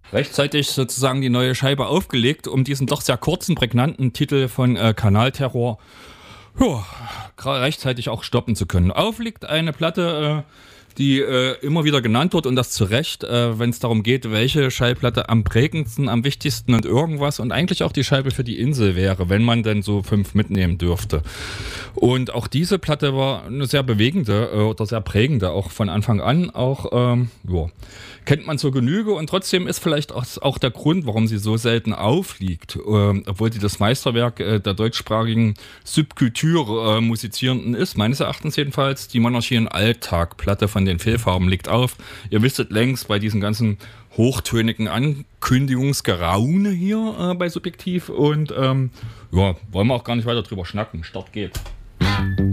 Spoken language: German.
Rechtzeitig sozusagen die neue Scheibe aufgelegt, um diesen doch sehr kurzen, prägnanten Titel von Kanalterror rechtzeitig auch stoppen zu können. Aufliegt eine Platte, die immer wieder genannt wird und das zu Recht, wenn es darum geht, welche Schallplatte am prägendsten, am wichtigsten und irgendwas und eigentlich auch die Scheibe für die Insel wäre, wenn man denn so 5 mitnehmen dürfte. Und auch diese Platte war eine sehr bewegende oder sehr prägende, auch von Anfang an, auch kennt man zur Genüge und trotzdem ist vielleicht auch der Grund, warum sie so selten aufliegt, obwohl sie das Meisterwerk der deutschsprachigen Subkultur Musizierenden ist, meines Erachtens jedenfalls, die Monarchie in Alltag, Platte von den Fehlfarben liegt auf. Ihr wisstet längst bei diesen ganzen hochtönigen Ankündigungsgeraune hier bei Subjektiv und wollen wir auch gar nicht weiter drüber schnacken. Start geht.